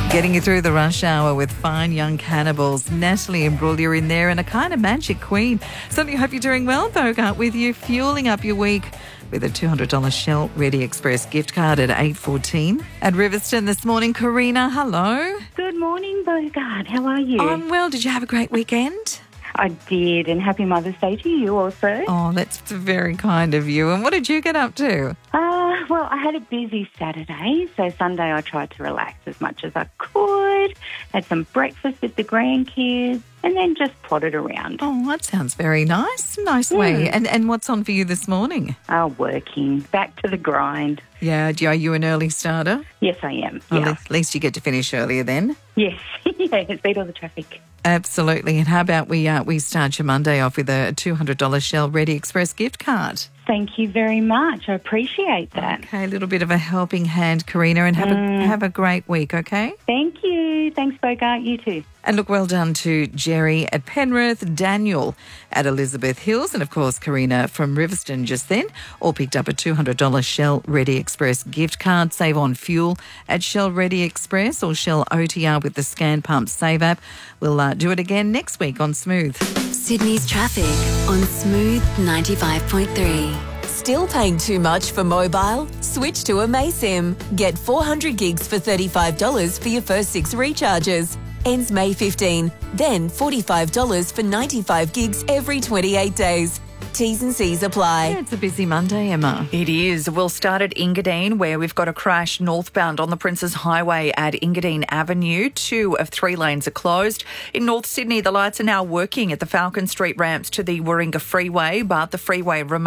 Getting you through the rush hour with Fine Young Cannibals, Natalie Imbruglia in there, and a kind of magic queen. Certainly hope you're doing well, Bogart, with you, fueling up your week with a $200 Shell Ready Express gift card at 8:14. At Riverstone this morning, Karina, hello. Good morning, Bogart. How are you? I'm well. Did you have a great weekend? I did, and happy Mother's Day to you also. Oh, that's very kind of you. And what did you get up to? Well, I had a busy Saturday, so Sunday I tried to relax as much as I could, had some breakfast with the grandkids, and then just plodded around. Oh, that sounds very nice. Nice way. And what's on for you this morning? Working. Back to the grind. Yeah, are you an early starter? Yes, I am. Well, Yeah. at least you get to finish earlier then. Yes. It's beat all the traffic. Absolutely. And how about we start your Monday off with a $200 Shell Ready Express gift card? Thank you very much. I appreciate that. Okay, a little bit of a helping hand, Karina, and have a great week, okay? Thank you. Thanks, Bogart. You too. And look, well done to Jerry at Penrith, Daniel at Elizabeth Hills, and of course Karina from Riverstone just then, all picked up a $200 Shell Ready Express gift card. Save on fuel at Shell Ready Express or Shell OTR with the Scan Pump Save app. We'll do it again next week on Smooth. Sydney's traffic on Smooth 95.3. Still paying too much for mobile? Switch to Amaysim. Get 400 gigs for $35 for your first 6 recharges. Ends May 15. Then $45 for 95 gigs every 28 days. T's and C's apply. Yeah, it's a busy Monday, Emma. It is. We'll start at Engadine, where we've got a crash northbound on the Princes Highway at Engadine Avenue. 2 of 3 lanes are closed. In North Sydney, the lights are now working at the Falcon Street ramps to the Warringah Freeway, but the freeway remains